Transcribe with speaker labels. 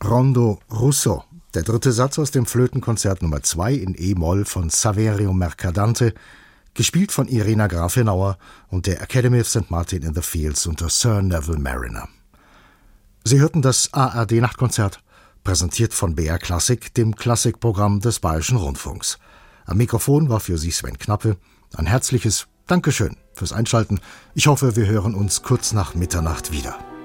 Speaker 1: Rondo Russo, der dritte Satz aus dem Flötenkonzert Nummer 2 in E-Moll von Saverio Mercadante, gespielt von Irena Grafenauer und der Academy of St. Martin in the Fields unter Sir Neville Mariner. Sie hörten das ARD-Nachtkonzert, präsentiert von BR Klassik, dem Klassikprogramm des Bayerischen Rundfunks. Am Mikrofon war für Sie Sven Knappe. Ein herzliches Dankeschön fürs Einschalten. Ich hoffe, wir hören uns kurz nach Mitternacht wieder.